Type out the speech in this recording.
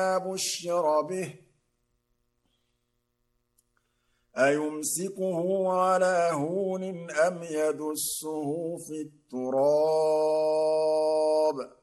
بشر به أيمسكه على هون أم يدسه في التراب